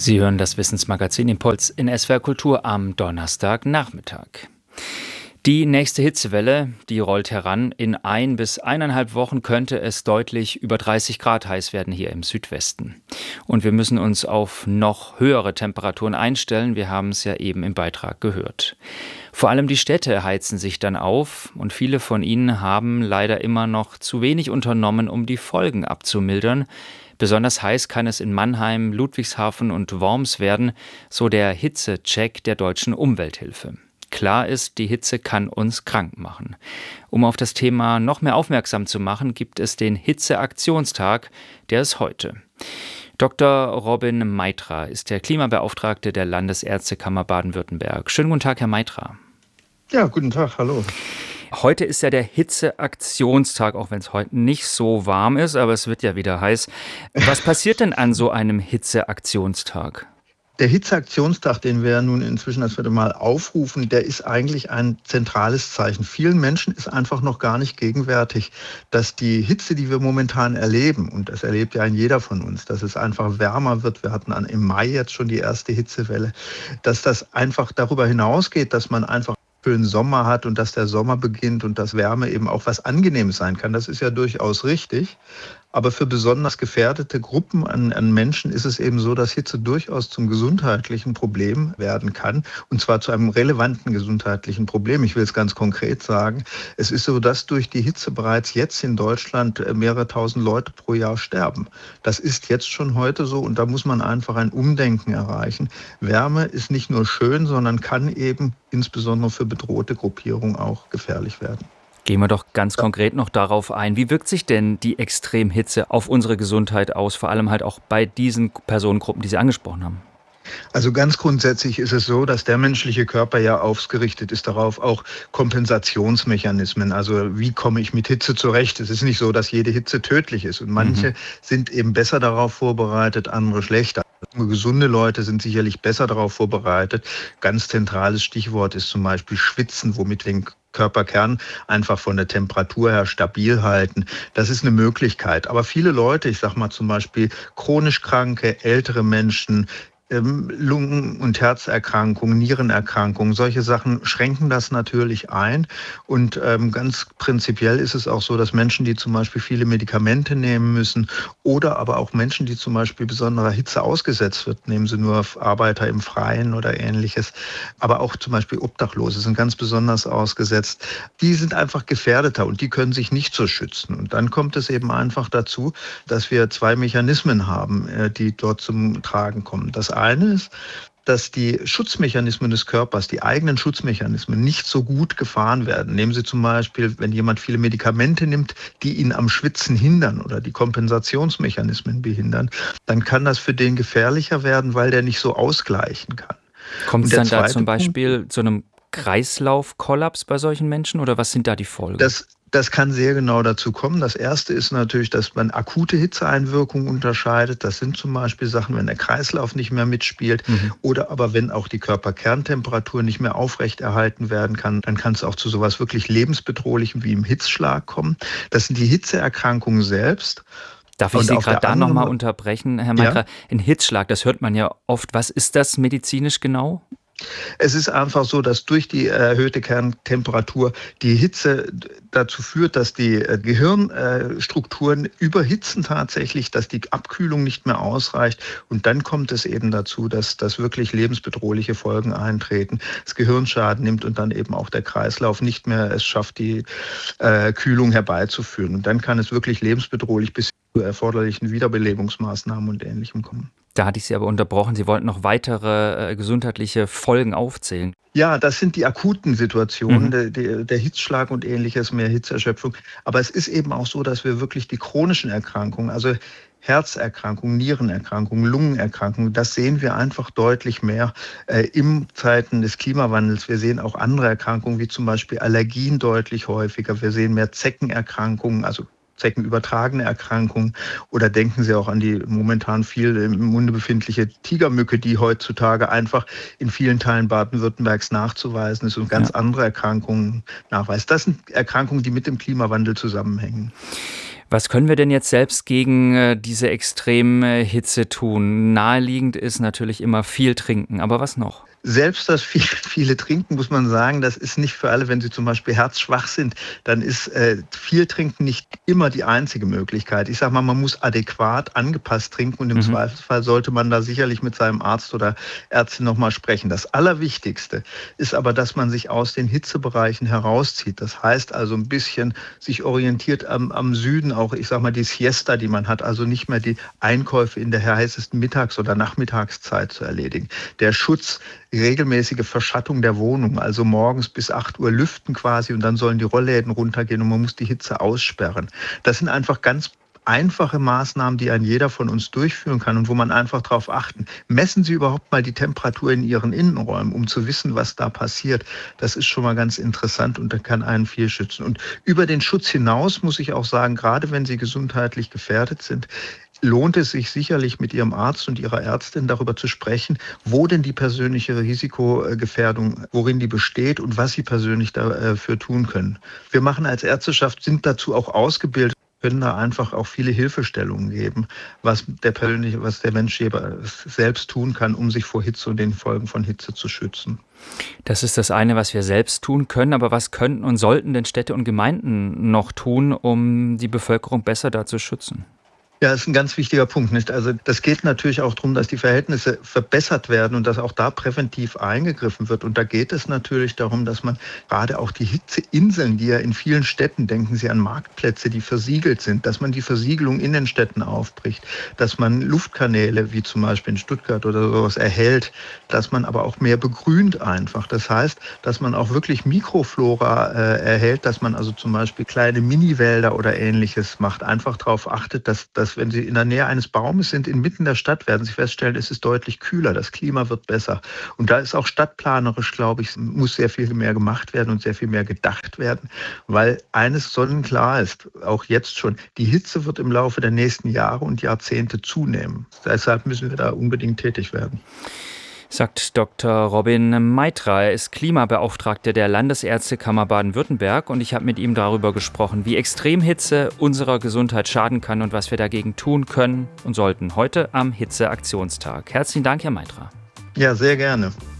Sie hören das Wissensmagazin Impuls in SWR Kultur am Donnerstagnachmittag. Die nächste Hitzewelle, die rollt heran. In 1 bis 1,5 Wochen könnte es deutlich über 30 Grad heiß werden hier im Südwesten. Und wir müssen uns auf noch höhere Temperaturen einstellen. Wir haben es ja eben im Beitrag gehört. Vor allem die Städte heizen sich dann auf und viele von ihnen haben leider immer noch zu wenig unternommen, um die Folgen abzumildern. Besonders heiß kann es in Mannheim, Ludwigshafen und Worms werden, so der Hitzecheck der Deutschen Umwelthilfe. Klar ist, die Hitze kann uns krank machen. Um auf das Thema noch mehr aufmerksam zu machen, gibt es den Hitzeaktionstag, der ist heute. Dr. Robin Meitra ist der Klimabeauftragte der Landesärztekammer Baden-Württemberg. Schönen guten Tag, Herr Meitra. Ja, guten Tag, hallo. Heute ist ja der Hitzeaktionstag, auch wenn es heute nicht so warm ist, aber es wird ja wieder heiß. Was passiert denn an so einem Hitzeaktionstag? Der Hitzeaktionstag, den wir nun inzwischen das 4. Mal aufrufen, der ist eigentlich ein zentrales Zeichen. Vielen Menschen ist einfach noch gar nicht gegenwärtig, dass die Hitze, die wir momentan erleben, und das erlebt ja jeder von uns, dass es einfach wärmer wird. Wir hatten im Mai jetzt schon die erste Hitzewelle, dass das einfach darüber hinausgeht, dass man einfach für den Sommer hat und dass der Sommer beginnt und dass Wärme eben auch was Angenehmes sein kann. Das ist ja durchaus richtig. Aber für besonders gefährdete Gruppen an Menschen ist es eben so, dass Hitze durchaus zum gesundheitlichen Problem werden kann. Und zwar zu einem relevanten gesundheitlichen Problem. Ich will es ganz konkret sagen. Es ist so, dass durch die Hitze bereits jetzt in Deutschland mehrere tausend Leute pro Jahr sterben. Das ist jetzt schon heute so und da muss man einfach ein Umdenken erreichen. Wärme ist nicht nur schön, sondern kann eben insbesondere für bedrohte Gruppierungen auch gefährlich werden. Gehen wir doch ganz konkret noch darauf ein. Wie wirkt sich denn die Extremhitze auf unsere Gesundheit aus, vor allem halt auch bei diesen Personengruppen, die Sie angesprochen haben? Also ganz grundsätzlich ist es so, dass der menschliche Körper ja ausgerichtet ist darauf, auch Kompensationsmechanismen. Also wie komme ich mit Hitze zurecht? Es ist nicht so, dass jede Hitze tödlich ist. Und manche sind eben besser darauf vorbereitet, andere schlechter. Gesunde Leute sind sicherlich besser darauf vorbereitet. Ganz zentrales Stichwort ist zum Beispiel Schwitzen, womit den Körperkern einfach von der Temperatur her stabil halten. Das ist eine Möglichkeit. Aber viele Leute, ich sage mal zum Beispiel chronisch Kranke, ältere Menschen, Lungen- und Herzerkrankungen, Nierenerkrankungen, solche Sachen schränken das natürlich ein. Und ganz prinzipiell ist es auch so, dass Menschen, die zum Beispiel viele Medikamente nehmen müssen oder aber auch Menschen, die zum Beispiel besonderer Hitze ausgesetzt wird, nehmen sie nur Arbeiter im Freien oder ähnliches, aber auch zum Beispiel Obdachlose sind ganz besonders ausgesetzt, die sind einfach gefährdeter und die können sich nicht so schützen. Und dann kommt es eben einfach dazu, dass wir 2 Mechanismen haben, die dort zum Tragen kommen. Das eine ist, dass die Schutzmechanismen des Körpers, die eigenen Schutzmechanismen nicht so gut gefahren werden. Nehmen Sie zum Beispiel, wenn jemand viele Medikamente nimmt, die ihn am Schwitzen hindern oder die Kompensationsmechanismen behindern, dann kann das für den gefährlicher werden, weil der nicht so ausgleichen kann. Kommt es dann da zum Beispiel zu einem Kreislaufkollaps bei solchen Menschen oder was sind da die Folgen? Das kann sehr genau dazu kommen. Das erste ist natürlich, dass man akute Hitzeeinwirkungen unterscheidet. Das sind zum Beispiel Sachen, wenn der Kreislauf nicht mehr mitspielt oder aber wenn auch die Körperkerntemperatur nicht mehr aufrechterhalten werden kann, dann kann es auch zu sowas wirklich lebensbedrohlichem wie im Hitzschlag kommen. Das sind die Hitzeerkrankungen selbst. Darf ich Sie gerade da nochmal unterbrechen, Herr Meitra? Ja? Ein Hitzschlag, das hört man ja oft. Was ist das medizinisch genau? Es ist einfach so, dass durch die erhöhte Kerntemperatur die Hitze dazu führt, dass die Gehirnstrukturen überhitzen tatsächlich, dass die Abkühlung nicht mehr ausreicht. Und dann kommt es eben dazu, dass wirklich lebensbedrohliche Folgen eintreten. Das Gehirn Schaden nimmt und dann eben auch der Kreislauf nicht mehr es schafft, die Kühlung herbeizuführen. Und dann kann es wirklich lebensbedrohlich bis zu erforderlichen Wiederbelebungsmaßnahmen und Ähnlichem kommen. Da hatte ich Sie aber unterbrochen. Sie wollten noch weitere gesundheitliche Folgen aufzählen. Ja, das sind die akuten Situationen, der Hitzschlag und ähnliches, mehr Hitzerschöpfung. Aber es ist eben auch so, dass wir wirklich die chronischen Erkrankungen, also Herzerkrankungen, Nierenerkrankungen, Lungenerkrankungen, das sehen wir einfach deutlich mehr in Zeiten des Klimawandels. Wir sehen auch andere Erkrankungen, wie zum Beispiel Allergien deutlich häufiger. Wir sehen mehr Zeckenerkrankungen, also zeckenübertragene Erkrankungen oder denken Sie auch an die momentan viel im Munde befindliche Tigermücke, die heutzutage einfach in vielen Teilen Baden-Württembergs nachzuweisen ist und ganz andere Erkrankungen nachweist. Das sind Erkrankungen, die mit dem Klimawandel zusammenhängen. Was können wir denn jetzt selbst gegen diese extreme Hitze tun? Naheliegend ist natürlich immer viel trinken, aber was noch? Selbst das viele Trinken, muss man sagen, das ist nicht für alle. Wenn sie zum Beispiel herzschwach sind, dann ist viel Trinken nicht immer die einzige Möglichkeit. Ich sage mal, man muss adäquat angepasst trinken und im Zweifelsfall sollte man da sicherlich mit seinem Arzt oder Ärztin nochmal sprechen. Das Allerwichtigste ist aber, dass man sich aus den Hitzebereichen herauszieht. Das heißt also ein bisschen sich orientiert am Süden, auch ich sage mal die Siesta, die man hat, also nicht mehr die Einkäufe in der heißesten Mittags- oder Nachmittagszeit zu erledigen. Der Schutz, regelmäßige Verschattung der Wohnung, also morgens bis 8 Uhr lüften quasi und dann sollen die Rollläden runtergehen und man muss die Hitze aussperren. Das sind einfach ganz einfache Maßnahmen, die ein jeder von uns durchführen kann und wo man einfach darauf achten. Messen Sie überhaupt mal die Temperatur in Ihren Innenräumen, um zu wissen, was da passiert. Das ist schon mal ganz interessant und da kann einen viel schützen. Und über den Schutz hinaus muss ich auch sagen, gerade wenn Sie gesundheitlich gefährdet sind, lohnt es sich sicherlich mit Ihrem Arzt und Ihrer Ärztin darüber zu sprechen, wo denn die persönliche Risikogefährdung, worin die besteht und was Sie persönlich dafür tun können. Wir machen als Ärzteschaft, sind dazu auch ausgebildet, können da einfach auch viele Hilfestellungen geben, was der Mensch selbst tun kann, um sich vor Hitze und den Folgen von Hitze zu schützen. Das ist das eine, was wir selbst tun können, aber was könnten und sollten denn Städte und Gemeinden noch tun, um die Bevölkerung besser da zu schützen? Ja, das ist ein ganz wichtiger Punkt, nicht? Also das geht natürlich auch darum, dass die Verhältnisse verbessert werden und dass auch da präventiv eingegriffen wird. Und da geht es natürlich darum, dass man gerade auch die Hitzeinseln, die ja in vielen Städten, denken Sie an Marktplätze, die versiegelt sind, dass man die Versiegelung in den Städten aufbricht, dass man Luftkanäle, wie zum Beispiel in Stuttgart oder sowas, erhält, dass man aber auch mehr begrünt einfach. Das heißt, dass man auch wirklich Mikroflora erhält, dass man also zum Beispiel kleine Miniwälder oder Ähnliches macht. Einfach darauf achtet, dass wenn Sie in der Nähe eines Baumes sind, inmitten der Stadt, werden Sie feststellen, es ist deutlich kühler, das Klima wird besser. Und da ist auch stadtplanerisch, glaube ich, muss sehr viel mehr gemacht werden und sehr viel mehr gedacht werden, weil eines sonnenklar ist, auch jetzt schon, die Hitze wird im Laufe der nächsten Jahre und Jahrzehnte zunehmen. Deshalb müssen wir da unbedingt tätig werden. Sagt Dr. Robin Meitra. Er ist Klimabeauftragter der Landesärztekammer Baden-Württemberg und ich habe mit ihm darüber gesprochen, wie Extremhitze unserer Gesundheit schaden kann und was wir dagegen tun können und sollten heute am Hitzeaktionstag. Herzlichen Dank, Herr Meitra. Ja, sehr gerne.